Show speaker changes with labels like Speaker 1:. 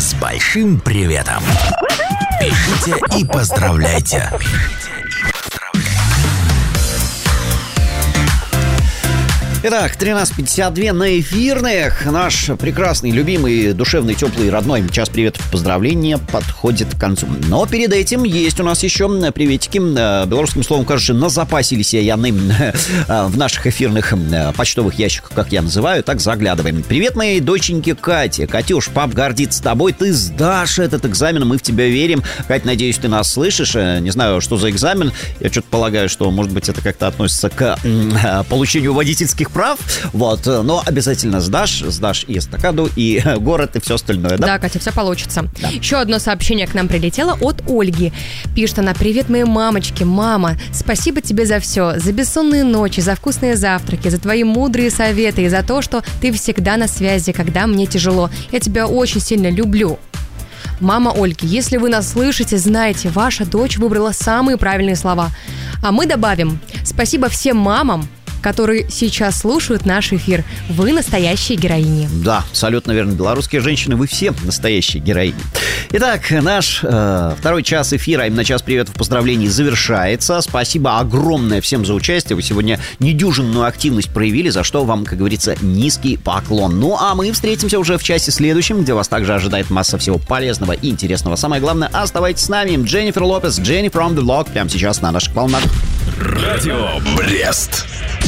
Speaker 1: с большим приветом. Пишите и поздравляйте.
Speaker 2: Итак, 13:52 на эфирных. Наш прекрасный, любимый, душевный, теплый, родной час приветов и поздравления подходит к концу. Но перед этим есть у нас еще приветики. Белорусским словом, кажется, назапасились яны в наших эфирных почтовых ящиках, как я называю. Так, заглядываем. Привет моей доченьке Кате. Катюш, пап гордится тобой. Ты сдашь этот экзамен, мы в тебя верим. Кать, надеюсь, ты нас слышишь. Не знаю, что за экзамен. Я что-то полагаю, что, может быть, это как-то относится к получению водительских прав, вот, но обязательно сдашь и эстакаду, и город, и все остальное, да?
Speaker 3: Да, Катя, все получится.
Speaker 2: Да.
Speaker 3: Еще одно сообщение к нам прилетело от Ольги. Пишет она: привет моей мамочке. Мама, спасибо тебе за все, за бессонные ночи, за вкусные завтраки, за твои мудрые советы и за то, что ты всегда на связи, когда мне тяжело. Я тебя очень сильно люблю. Мама Ольги, если вы нас слышите, знайте, ваша дочь выбрала самые правильные слова. А мы добавим: спасибо всем мамам, которые сейчас слушают наш эфир. Вы настоящие героини.
Speaker 2: Да, абсолютно верно. Белорусские женщины, вы все настоящие героини. Итак, наш второй час эфира, именно час приветов и поздравлений, завершается. Спасибо огромное всем за участие. Вы сегодня недюжинную активность проявили, за что вам, как говорится, низкий поклон. Ну, а мы встретимся уже в часе следующем, где вас также ожидает масса всего полезного и интересного. Самое главное, оставайтесь с нами. Дженнифер Лопес, Jenny from the Block, прямо сейчас на наших волнах.
Speaker 1: Радио Брест.